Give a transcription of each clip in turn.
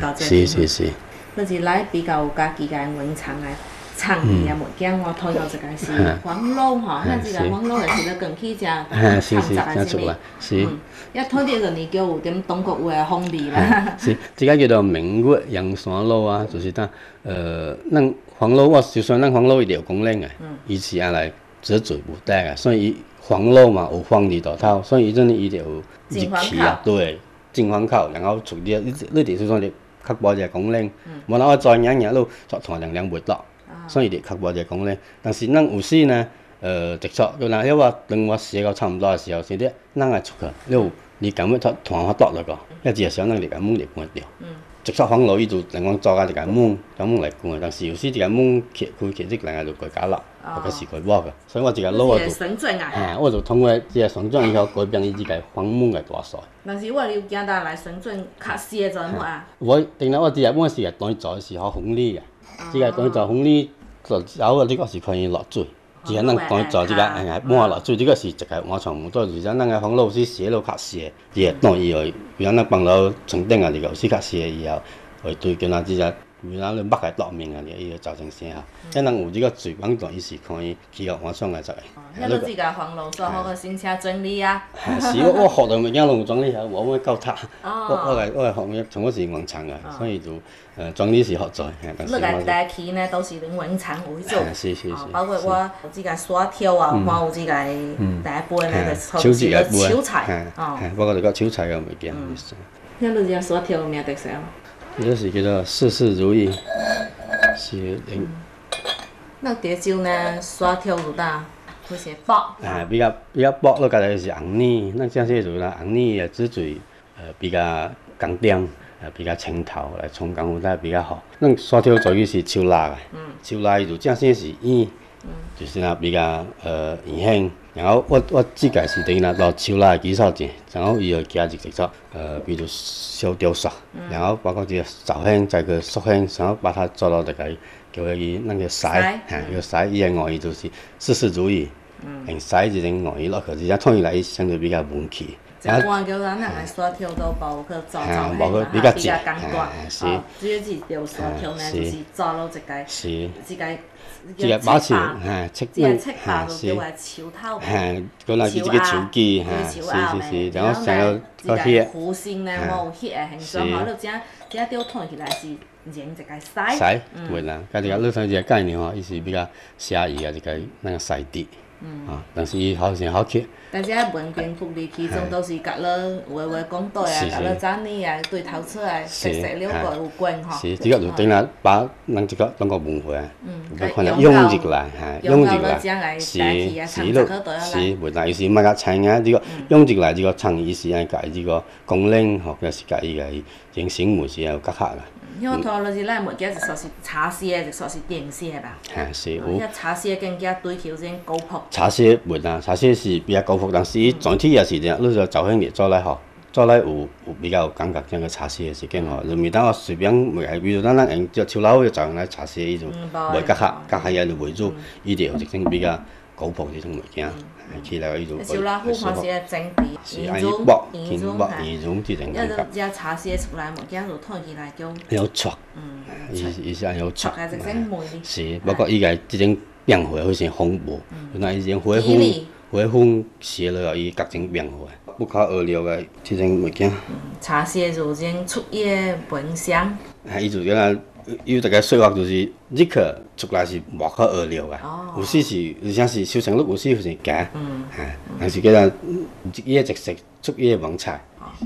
到这是是是。 就是来比较有家己个文创个创意啊物件，我讨厌一个是黄卤吼，咱即个黄卤就是咧讲起只创杂个什物，也讨厌就是叫有点中国话个风味啦。 是，即个叫做明月洋山卤啊，就是咱咱黄卤，我就算咱黄卤伊就有功能个，伊是安来止水不带个，所以伊黄卤嘛有黄字大头，所以伊阵伊就有热气啊，对，进黄口，然后处理你就是说你确保一个功能，无那我再硬硬路作团亮亮袂落。所以就确保一个功能，但是咱有时呢，直接就若迄我等我写到差不多的时候，是咧，咱爱出去，你感觉团发落了个，一只时候咱就甲门就关掉。直接放落伊就另外做家一个门来关，但是有时一个门开即个人就改加落，或者是改抹个，所以我一个路我就通过即个旋转以后改变伊即个房门个大细。 但是我有惊到来旋转较细个做么啊？ 我定我即个门是个当伊做是好锋利个，即个当伊做锋利。然后这个是可以落水，只係咱當做這個滿落水，這個是一個換床唔多，就是咱個防漏是寫到較細，伊會當伊會，比如咱放到床頂啊，這個是較細以後，會對叫咱這個，比如咱你擘個落面啊，伊會造成聲效。咱有這個水幫助，伊是可以起個換床來做。 迄個這個防漏做好個新車整理啊。 是我學到物件攏有整理好，我夠讀。我學從我是文創個，所以就。整理是學做， 你個台器呢都是以文創為主， 是， 包括我有這個沙條啊，我有這個台杯呢，就做手菜， 包括這個手菜個物件。 迄個只沙條有咩特色？ 這是叫做事事如意，是。 那潮州呢，沙條有呾，有些薄。 比較薄，那個就是紅泥，那這些就是紅泥嘅汁水，比較乾點。比較清透來沖功夫帶比較好。咱沙條做嘅是手辣嘅，手辣伊就正些是圓，就是那比較圓形。然後我自家是等於那落手辣嘅基礎上，然後伊會加入製作比如小雕塑，然後包括這個造型，再個塑形，然後把它做到這個叫佢那個篩，叫篩伊嘅外衣就是事事如意，用篩這種外衣落去，而且統一來伊相對比較文氣。 一般叫咱人沙條都包去做比較簡單，主要是條沙條呢，就是做到一個保持，這個切法就叫個球頭，球鴨，是，然後上到這個弧線呢，冇有迄個形狀，好，你這條睇起來是連一個篩，對啦，佢這個你睇這個概念吼，伊是比較寫意啊，這個那個篩底，但是伊好像好刻。但是啊，文憑福利其中都是甲你話講對啊，甲你整理啊，對頭出來特色了個有關吼。是，這個就等於把咱這個中國文化，可能用入來，用入來，是，未來是乜個產業，這個用入來這個創意是按個這個功能，或者是個伊個形成模式有較khác啦。因為拖落去咱物件就說是茶色，就說是電色吧。是有。迄茶色更加追求種高樸。茶色袂啦，茶色是比較高樸，但是伊整體也是這樣，你就造型嚟做來好，做來有比較有感覺，像個茶色是更好。就唔當我隨便賣，比如咱用隻手老嘅造型來茶色，伊就袂較客也就為主，伊就有一種比較高樸這種物件。起來伊就。手老虎看是整備，圓潤這種感覺。一隻茶色出來物件就睇起來叫。有觸，伊是有觸。觸係一種魅力。是，不過伊個這種變化好像風波，原來伊種花粉寫落伊各種變化，不可預料嘅這種物件。茶色就種出葉聞香。伊就叫咱。有一個說法就是立刻出來是無可預料嘅，有時是而且是收成率有時是假，但是叫咱一葉一色出葉文采。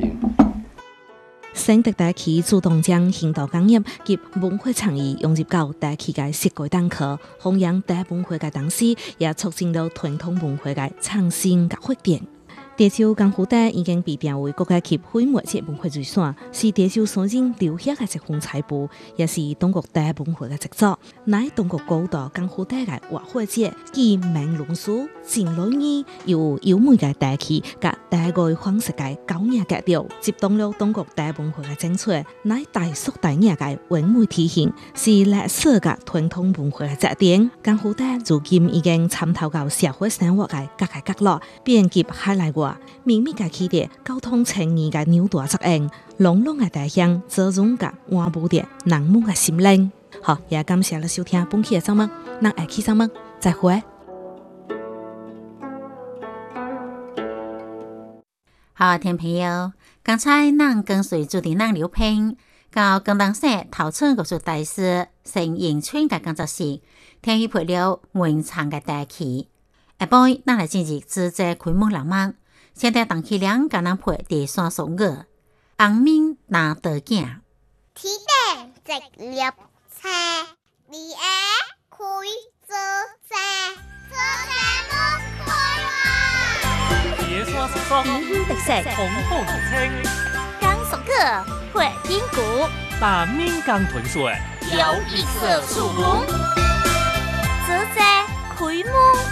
省特台區主動將現代工業及文化創意融入到台區嘅設計當中，弘揚台文化嘅同時，也促進到傳統文化嘅創新及發展。潮州功夫帶已經被評為國家級非物質文化遺產，是潮州所人留下嘅一份財富，也是中國台文化嘅傑作。乃中國高度功夫帶嘅活化節，既名龍書、戰女兒，又優美嘅台氣及台語方式嘅高雅格調，集中了中國台文化嘅精髓，乃大俗大雅嘅完美體現，是歷史嘅傳統文化嘅節點。功夫帶如今已經參透到社會生活嘅各個角落，遍及海內外。 大，秘密嘅起地交通呈现嘅扭大侧影，隆隆嘅大响，遮中嘅换不掉人们嘅心灵。好，也感谢你收听本期嘅节目，咱下期节目再会。 好，听朋友，刚才咱跟随主持人刘平到广东省陶村艺术大师陈迎春嘅工作室，听伊配了原唱嘅大曲。下晡咱来进入自在开幕浪漫，现在邓启良甲咱配第三首歌《红面拿得镜》。 天顶直立车，你爱开做车，做车不开啊！ 野山石霜， 冰天特色， 红红土青， 刚首歌会冰谷， 把面刚豚水， 有一色树木，自在开幕。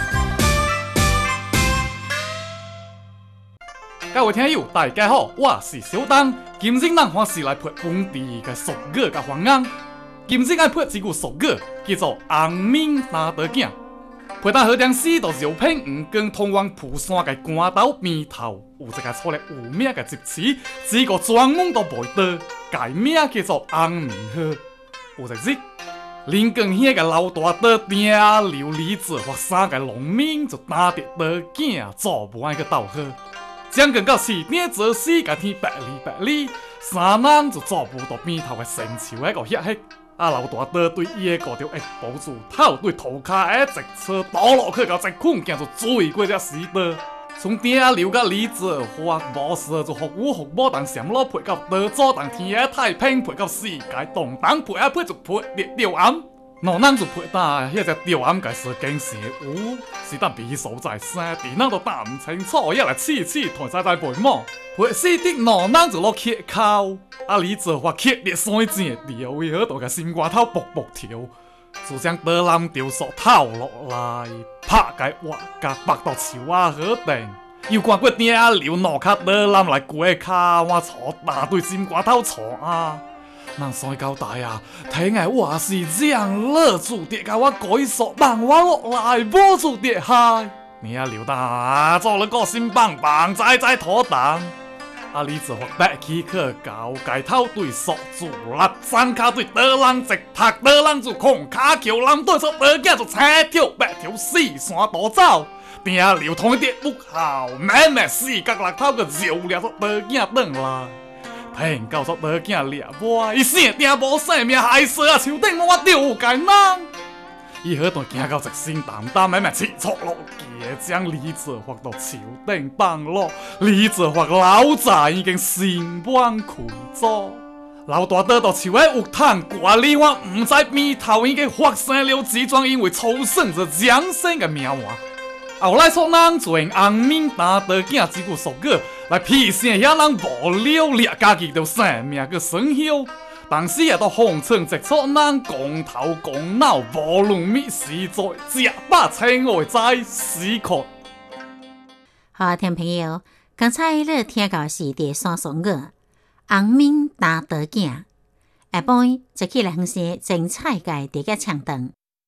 各位听友，大家好，我是小东。今日咱欢喜来配本地嘅俗语甲方言。今日爱配一句俗语，叫做“红面拿得镜”。配搭好点时，就是由品黄跟通往蒲山嘅官道边头，有一个错咧有名嘅集市，只个专门都卖得，改名叫做红面河。有一日，林光乡嘅老大哥定留李子或三个农民就拿着刀镜做不爱个斗河。将近到4点做事，甲天白哩，三人就做不到边头嘅神树喺个遐迄。老大哥对伊个着会保住头，对涂骹嘅直车倒落去，到直困行就追过只时道。从顶流甲李子花无事就服务服务，当上路配到刀做，当天嘅太平配到世界动荡配配就配吊暗。两人就配搭迄只吊暗嘅时间是有，是但比所在生地，咱都打唔清楚，一来次同在背幕，配死的两人就落缺口，李子花缺裂山正吊，为何度个心肝头卜卜跳，就将刀篮吊索透落来，拍个滑甲拔到树啊河顶，又看过顶流两卡刀篮来过卡我坐大对心肝头坐啊！人山交代啊，听个我是这样勒住跌甲我改索，让我落来保住跌海。你啊留大做了个心棒棒，再拖档。李子发白起去搞街头对索住力，三卡对刀人直拍刀人就空卡桥人对索刀架就青跳白条四山大走。顶流同一跌不好，慢慢四角六头个绕了索刀架转来。听到说刀镜掠我，伊生定无生命，害死啊！树顶我丢该人，伊好段行到一身淡淡，慢慢刺错落去，将李子发到树顶放落。李子发老早已经心满开咗，老大得到树的有炭挂里，我唔知边头已经发生了几桩因为抽胜着将生嘅命案。后来说人就用红面拿得镜这句俗语来批醒遐人无了了家己着生命个生锈。当时也都奉劝一撮人公头公脑，无论咩时在，只把青外在死渴。 好，听朋友，刚才你听到是第三首歌《红面拿得镜》，下晡就起来分析精彩嘅第个唱段。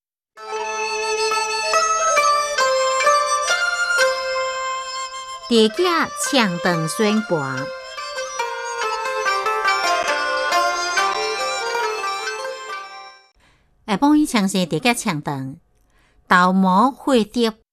第个唱段宣判。下晡伊唱是第个唱段，豆毛火碟